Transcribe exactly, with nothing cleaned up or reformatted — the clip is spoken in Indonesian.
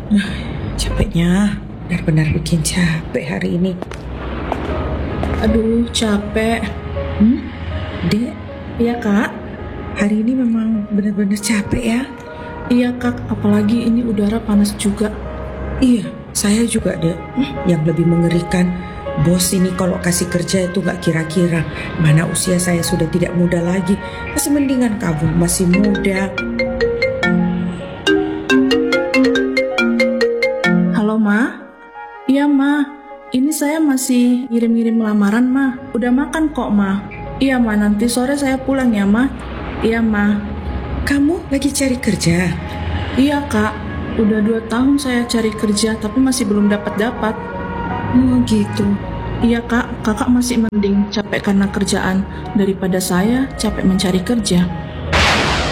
Capeknya, benar-benar bikin capek hari ini. Aduh, capek. Hmm? Dek, Iya, Kak. hari ini memang benar-benar capek ya? Iya, Kak. Apalagi ini udara panas juga. Iya, saya juga dek. Hmm, Yang lebih mengerikan, bos ini kalau kasih kerja itu gak kira-kira. Mana usia saya sudah tidak muda lagi. Masih mendingan kamu masih muda. Halo, Ma? Iya, Ma. Ini saya masih ngirim-ngirim lamaran, Ma. Udah makan kok, Ma. Iya, Ma. Nanti sore saya pulang ya, Ma. Iya, Ma. Kamu lagi cari kerja? Iya, Kak. Udah dua tahun saya cari kerja, tapi masih belum dapat-dapat. Oh gitu. Iya, Kak. Kakak masih mending capek karena kerjaan daripada saya capek mencari kerja.